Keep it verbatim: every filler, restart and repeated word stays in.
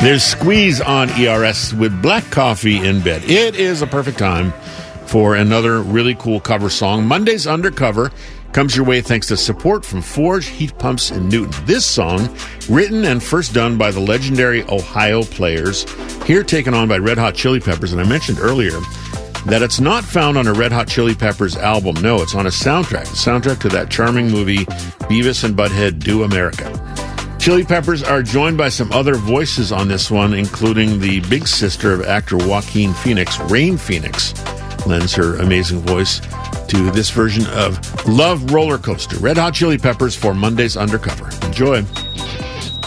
There's Squeeze on E R S with Black Coffee in Bed. It is a perfect time for another really cool cover song. Monday's Undercover comes your way thanks to support from Forge Heat Pumps in Newton. This song, written and first done by the legendary Ohio Players, here taken on by Red Hot Chili Peppers. And I mentioned earlier that it's not found on a Red Hot Chili Peppers album. No, it's on a soundtrack, a soundtrack to that charming movie, Beavis and Butthead Do America. Chili Peppers are joined by some other voices on this one, including the big sister of actor Joaquin Phoenix, Rain Phoenix, lends her amazing voice to this version of Love Roller Coaster. Red Hot Chili Peppers for Monday's Undercover. Enjoy.